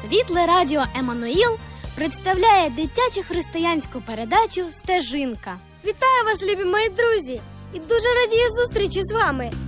Світле радіо «Еммануїл» представляє дитячу християнську передачу «Стежинка». Вітаю вас, любі мої друзі! І дуже радію зустрічі з вами.